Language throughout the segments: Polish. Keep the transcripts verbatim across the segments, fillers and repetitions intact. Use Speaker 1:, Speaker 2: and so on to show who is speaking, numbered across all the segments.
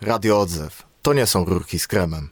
Speaker 1: Radio Odzew. To nie są rurki z kremem.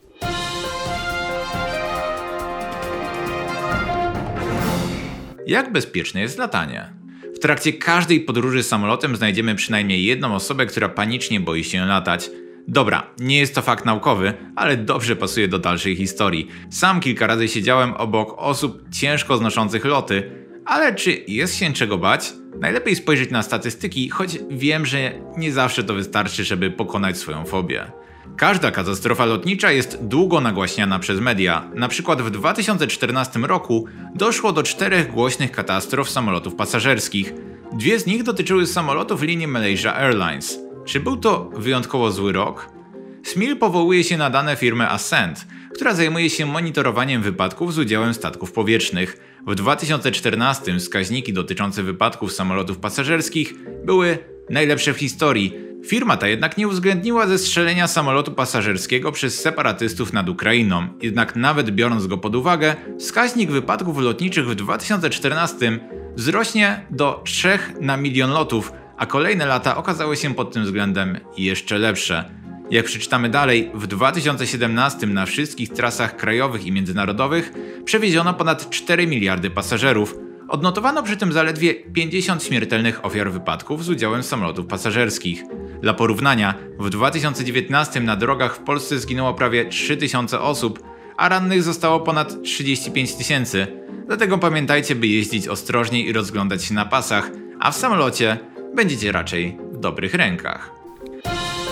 Speaker 2: Jak bezpieczne jest latanie? W trakcie każdej podróży samolotem znajdziemy przynajmniej jedną osobę, która panicznie boi się latać. Dobra, nie jest to fakt naukowy, ale dobrze pasuje do dalszej historii. Sam kilka razy siedziałem obok osób ciężko znoszących loty, ale czy jest się czego bać? Najlepiej spojrzeć na statystyki, choć wiem, że nie zawsze to wystarczy, żeby pokonać swoją fobię. Każda katastrofa lotnicza jest długo nagłaśniana przez media. Na przykład w dwa tysiące czternastym roku doszło do czterech głośnych katastrof samolotów pasażerskich. Dwie z nich dotyczyły samolotów linii Malaysia Airlines. Czy był to wyjątkowo zły rok? Smil powołuje się na dane firmy Ascent, która zajmuje się monitorowaniem wypadków z udziałem statków powietrznych. W dwa tysiące czternastym wskaźniki dotyczące wypadków samolotów pasażerskich były najlepsze w historii. Firma ta jednak nie uwzględniła zestrzelenia samolotu pasażerskiego przez separatystów nad Ukrainą. Jednak nawet biorąc go pod uwagę, wskaźnik wypadków lotniczych w dwa tysiące czternastym wzrośnie do trzech na milion lotów, a kolejne lata okazały się pod tym względem jeszcze lepsze. Jak przeczytamy dalej, w dwa tysiące siedemnastym na wszystkich trasach krajowych i międzynarodowych przewieziono ponad cztery miliardy pasażerów. Odnotowano przy tym zaledwie pięćdziesiąt śmiertelnych ofiar wypadków z udziałem samolotów pasażerskich. Dla porównania, w dwa tysiące dziewiętnastym na drogach w Polsce zginęło prawie trzy tysiące osób, a rannych zostało ponad trzydzieści pięć tysięcy. Dlatego pamiętajcie, by jeździć ostrożniej i rozglądać się na pasach, a w samolocie będziecie raczej w dobrych rękach.